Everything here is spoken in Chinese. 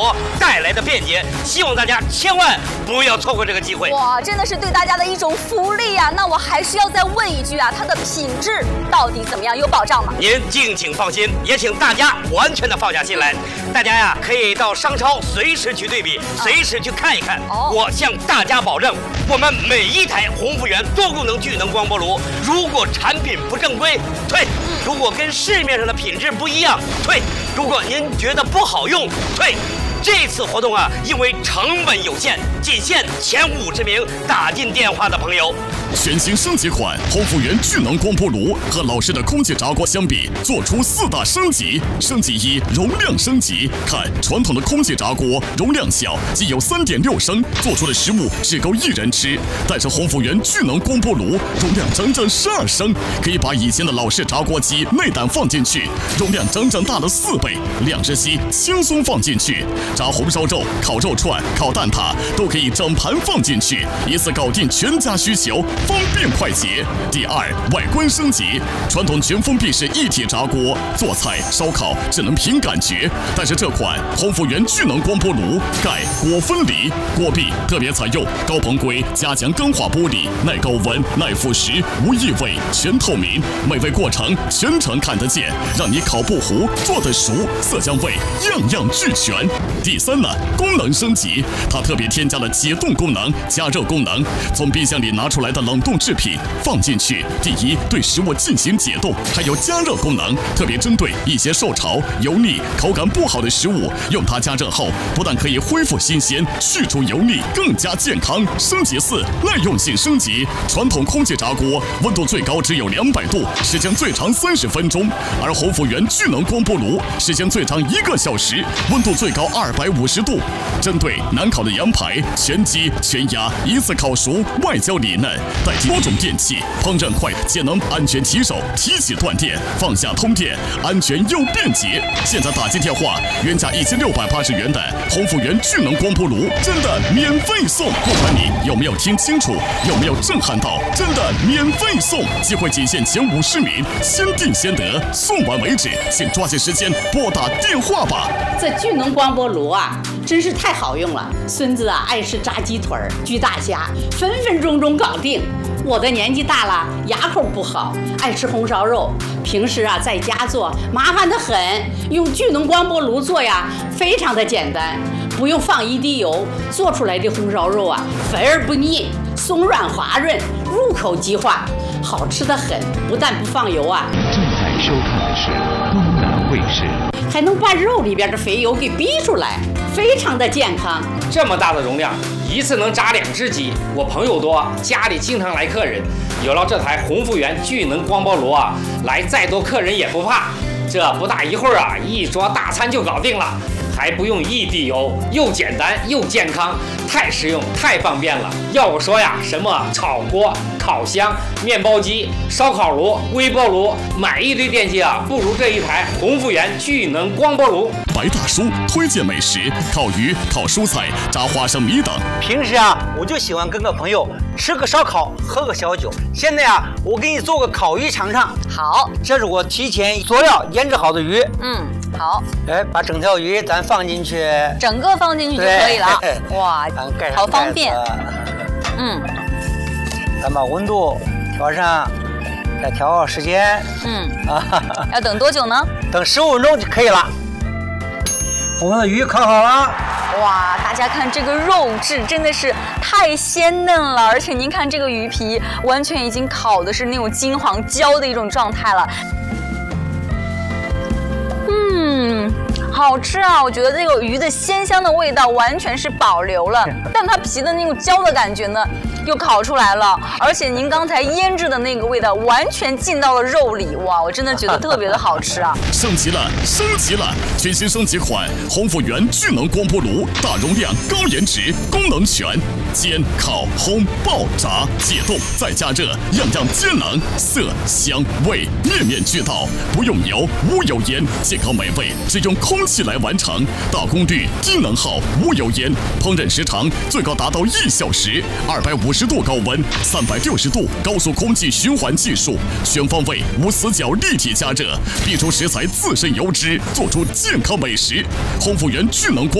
活带来的便捷。希望大家千万不要错过这个机会。 哇，真的是对大家的一种福利啊！那我还是要再问一句啊，它的品质到底怎么样？有保障吗？ 您敬请放心，也请大家完全的放下心来。大家呀，可以到商超随时去对比，随时去看一看。我向大家保证，我们每一台鸿福源多功能聚能光波炉，如果产品不正规，退；如果跟市面上的品质不一样，退；如果您觉得不好用，退。这次活动啊，因为成本有限，仅限前50名打进电话的朋友。 全新升级款鸿福源聚能光波炉和老式的空气炸锅相比，做出4大升级。升级1，容量升级。看传统的空气炸锅容量小，仅有3.6升，做出的食物只够1人吃。但是鸿福源聚能光波炉容量整整12升，可以把以前的老式炸锅机内胆放进去，容量整整大了4倍，2只鸡轻松放进去。炸红烧肉、烤肉串、烤蛋挞都可以整盘放进去，一次搞定全家需求，方便快捷。第2，外观升级。传统全封闭式一体炸锅，做菜烧烤只能凭感觉，但是这款鸿福源聚能光波炉盖锅分离，锅壁特别采用高硼硅加强钢化玻璃，耐高温、耐腐蚀，无异味，全透明，美味过程全程看得见，让你烤不糊，做得熟，色香味样样俱全。第3呢，功能升级，它特别添加了解冻功能、加热功能。从冰箱里拿出来的冷冻制品放进去，第1，对食物进行解冻，还有加热功能，特别针对一些受潮、油腻、口感不好的食物，用它加热后，不但可以恢复新鲜、去除油腻，更加健康。升级4，耐用性升级。传统空气炸锅温度最高只有200度，时间最长30分钟，而鸿福源聚能光波炉时间最长1个小时，温度最高250度。针对难烤的羊排、全鸡、全鸭一次烤熟，外焦里嫩，代替多种电器，烹饪快，节能，安全提手，提起断电，放下通电，安全又便捷。现在打进电话，原价1680元的鸿福源聚能光波炉真的免费送，不管你有没有听清楚，有没有震撼到，真的免费送，机会仅限前50名，先订先得，送完为止，请抓紧时间拨打电话吧。 这聚能光波炉啊，真是太好用了。孙子啊爱吃炸鸡腿、焗大虾，分分钟钟搞定。我的年纪大了，牙口不好，爱吃红烧肉，平时啊在家做麻烦得很，用聚能光波炉做呀，非常的简单，不用放1滴油，做出来的红烧肉啊肥而不腻，松软滑润，入口即化，好吃得很。不但不放油啊， 正在收看的是东南卫视， 还能把肉里边的肥油给逼出来，非常的健康。 这么大的容量，一次能炸2只鸡。我朋友多，家里经常来客人，有了这台鸿福源聚能光波炉啊，来再多客人也不怕。这不大一会儿啊，一桌大餐就搞定了，还不用1滴油，又简单又健康，太实用太方便了。要我说呀，什么炒锅、烤箱、面包机、烧烤炉、微波炉，买一堆电器啊，不如这一台鸿福源聚能光波炉。 白大叔推荐美食，烤鱼、烤蔬菜、炸花生米等。 平时啊，我就喜欢跟个朋友吃个烧烤，喝个小酒。现在啊，我给你做个烤鱼尝尝。 好， 这是我提前佐料腌制好的鱼。 好。 哎，把整条鱼咱放进去， 整个放进去就可以了。哇，好方便。 咱把温度调上，再调好时间。 要等多久呢？ 等15分钟就可以了。我们的鱼烤好了。 哇，大家看这个肉质真的是太鲜嫩了，而且您看这个鱼皮完全已经烤的是那种金黄焦的一种状态了。好吃啊！我觉得这个鱼的鲜香的味道完全是保留了，但它皮的那种焦的感觉呢，又烤出来了。而且您刚才腌制的那个味道完全进到了肉里，哇！我真的觉得特别的好吃啊！ 升级了，升级了！全新升级款鸿福源聚能光波炉，大容量、高颜值，功能全，煎、烤、烘、爆、炸、解冻再加热，样样皆能，色香味面面俱到，不用油，无油烟，健康美味，只用空气来完成，大功率、低能耗、无油烟，烹饪时长最高达到1小时，250度高温，360度高速空气循环技术，全方位无死角立体加热，逼出食材自身油脂，做出健康美食。鸿福源聚能光